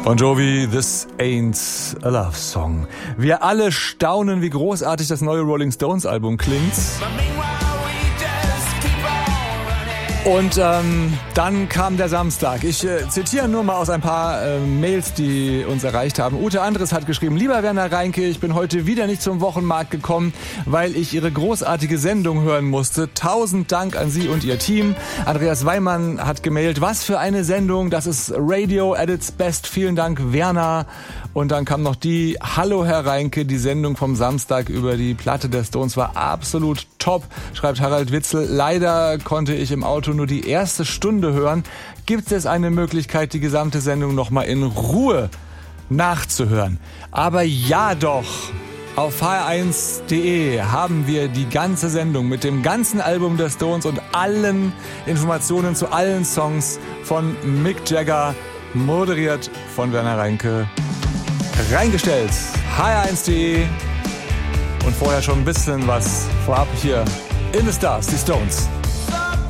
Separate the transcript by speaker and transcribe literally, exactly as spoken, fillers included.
Speaker 1: Bon Jovi, This Ain't a Love Song. Wir alle staunen, wie großartig das neue Rolling Stones Album klingt. Und ähm, dann kam der Samstag. Ich äh, zitiere nur mal aus ein paar äh, Mails, die uns erreicht haben. Ute Andres hat geschrieben: Lieber Werner Reinke, ich bin heute wieder nicht zum Wochenmarkt gekommen, weil ich Ihre großartige Sendung hören musste. Tausend Dank an Sie und Ihr Team. Andreas Weimann hat gemailt: Was für eine Sendung, das ist Radio at its best. Vielen Dank, Werner. Und dann kam noch die: Hallo Herr Reinke, die Sendung vom Samstag über die Platte der Stones war absolut top, schreibt Harald Witzel. Leider konnte ich im Auto nur die erste Stunde hören. Gibt es eine Möglichkeit, die gesamte Sendung nochmal in Ruhe nachzuhören? Aber ja doch, auf h r eins punkt d e haben wir die ganze Sendung mit dem ganzen Album der Stones und allen Informationen zu allen Songs von Mick Jagger, moderiert von Werner Reinke, reingestellt. h r eins punkt d e und vorher schon ein bisschen was vorab hier in the Stars, die Stones.